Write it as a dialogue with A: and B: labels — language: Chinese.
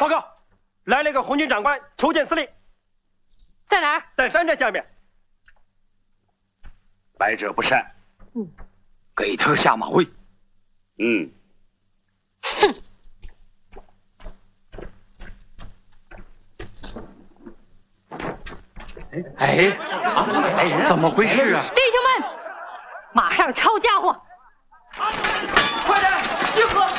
A: 报告，来了个红军长官，求见司令。
B: 在哪儿？
A: 在山寨下面。
C: 来者不善。给他下马威。
B: 哼。
C: 怎么回事啊？
B: 弟兄们，马上抄家伙！
D: 快点集合！